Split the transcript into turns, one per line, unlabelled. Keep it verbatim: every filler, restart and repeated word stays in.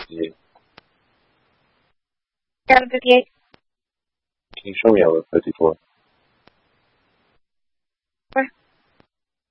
fifty-eight.
seven fifty-eight.
Can you show me out of fifty-four?